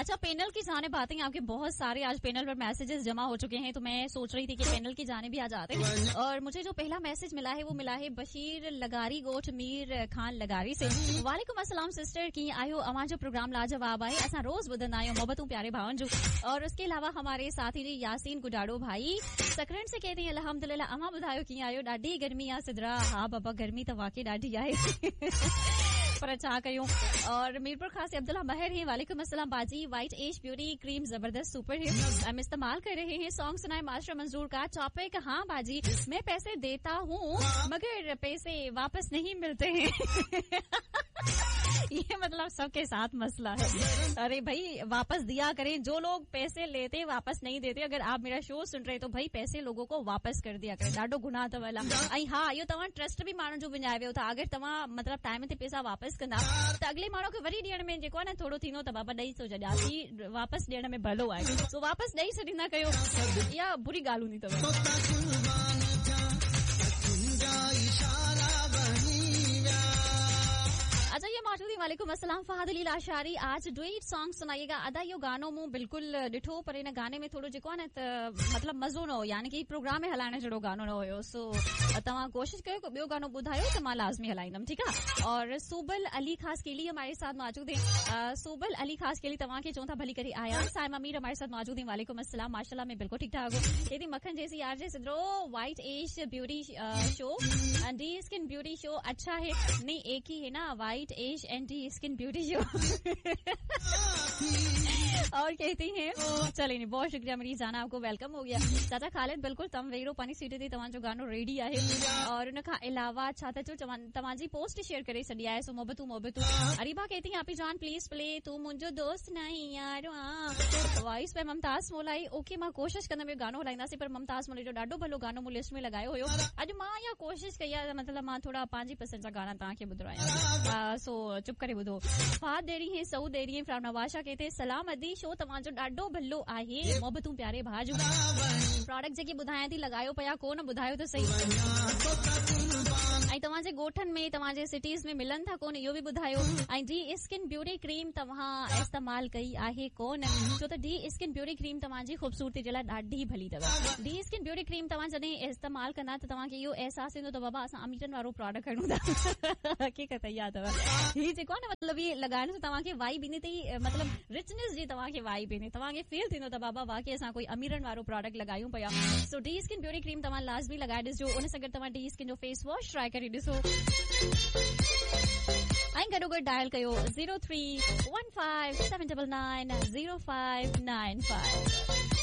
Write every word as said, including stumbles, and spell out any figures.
अच्छा, पैनल की जाने बातें आपके बहुत सारे आज पैनल पर मैसेजेस जमा हो चुके हैं, तो मैं सोच रही थी कि पैनल की जाने भी आ जाते हैं। और मुझे जो पहला मैसेज मिला है वो मिला है बशीर लगारी गोट मीर खान लगारी से। वालेकुम अस्सलाम सिस्टर, की आयो अमा जो प्रोग्राम लाजवाब आहे, असां रोज ॿुधंदा आहियूं मोहब्बतूं प्यारे भाउनि जो। और उसके अलावा हमारे साथी जी यासीन गुडाड़ो भाई सकरन से कहते हैं अल्हम्दुलिल्लाह, अमा ॿुधायो कीअं आहियो? ॾाढी गर्मी आहे सिदरा? हा बाबा, गर्मी त वाकई ॾाढी आहे पर छा कयूं। और मीरपुर खास से अब्दुल्ला महर है, वालेकुम अस्सलाम बाजी। व्हाइट एज ब्यूटी क्रीम जबरदस्त सुपर है, हम इस्तेमाल कर रहे हैं। सॉन्ग सुनाए मास्टर मंजूर का। टॉपिक, हाँ बाजी मैं पैसे देता हूँ मगर पैसे वापस नहीं मिलते हैं ये मतलब सबके साथ मसला है। अरे भाई वापस दिया करें, जो लोग पैसे लेते वापस नहीं देते। अगर आप मेरा शो सुन रहे तो भाई पैसे लोगों को वापस कर दिया करें, ॾाढो गुनाह अथव। ऐं हा, इहो तव्हां ट्रस्ट बि माण्हुनि जो विञाए वियो था। अगर तव्हां मतलब टाइम ते पैसा वापस कंदा त अॻिले माण्हू खे वरी ॾियण में जेको आहे न थोरो थींदो त बाबा ॾेई थो छॾियासीं, वापस ॾियण में भलो आहे, सो वापस ॾेई छॾींदा कयो। इहा बुरी ॻाल्हि हूंदी अथव। अच्छा, ये मौजूद। वालेकुम अस्सलाम फहद अली लाशारी, आज डुएट सॉन्ग सुनाइएगा। अदा यो गानो मूं बिल्कुल ॾिठो, पर इन गाने में थोड़ो जेको आहे न त मतलब मज़ो न हो, यानी कि प्रोग्राम में हलाइण जहिड़ो गानो न हुयो। सो तव्हां कोशिश कयो ॿियो गानो ॿुधायो त मां लाज़मी हलाईंदमि, ठीकु आहे। और सूबल अली खास केली हमारे साथ मौजूद है। सूबल अली खास केली तव्हांखे चऊं था भली करे आया। साइमा मीर हमारे साथ मौजूद है, वालेकुम अस्सलाम। माशाल्लाह मैं बिल्कुल ठीक ठाक हूँ। यदि मक्खन जैसी यार जे सिद्रो white as beauty show D skin beauty show अच्छा है? नहीं, एक ही है ना, white as and D skin beauty show और कहती हैं चले नहीं, बहुत शुक्रिया मेरी जाना, आपको वेलकम हो गया। चाचा खालिद बिल्कुल तम वेरो पानी सीटे थी तव्हांजो गानो रेडी आहे। और उन खां अलावा छा था चओ, तव्हांजी पोस्ट शेयर करे छॾी आहे, सो मोहब्बतूं मोहब्बतूं। अरीबा कहती हैं आपी जान प्लीज प्ले तू मुंहिंजो दोस्त नहीं यारो वॉइस पे ममताज मोलाई। ओके, मां कोशिश कंदमि गानो हलाईंदासीं, पर ममताज मोलाई जो ॾाढो भलो गानो मूं लिस्ट में लगायो हुयो। अॼु मां इहा कोशिश कई आहे, मतलब मां थोड़ा पंहिंजी पसंद जा गाना तव्हांखे ॿुधायां, सो चुप करे ॿुधो। फाद देरी है सऊ देरी है फ्राम नवाशा कहते सलाम अदी, शो तव्हांजो ॾाढो भलो आहे, मोहब्बतूं प्यारे भाउ जो। प्रोडक्ट जेके ॿुधायां थी लॻायो पिया कोन, ॿुधायो त सही। ऐं तव्हांजे ॻोठनि में तव्हांजे सिटीज़ में मिलनि था कोन, इहो बि ॿुधायो। ऐं डी स्किन ब्यूटी क्रीम तव्हां इस्तेमाल कई आहे कोन, छो त डी स्किन ब्यूटी क्रीम तव्हांजी ख़ूबसूरती जे लाइ ॾाढी भली अथव। डी स्किन ब्यूटी क्रीम तव्हां जॾहिं इस्तेमाल कंदा त तव्हांखे इहो अहसास थींदो त बाबा असां अमीरनि वारो प्रोडक्ट खणूं था हक़ीक़त इहा अथव। हीउ जेको आहे न, मतलब इहे लॻाइण सां तव्हांखे वाइब ईंदी अथई, मतलब रिचनेस जी तव्हांखे वाइब ईंदी, तव्हांखे फील थींदो त बाबा वाकई असां कोई अमीरनि वारो प्रोडक्ट लॻायूं पिया। सो डी स्किन ब्यूटी क्रीम तव्हां लाज़मी लॻाए ॾिसजो। उन सां गॾु तव्हां डी स्किन जो फेस वॉश ट्राई करे ॾिसो। ऐं गॾो गॾु डायल कयो zero three one five seven double nine zero five nine five.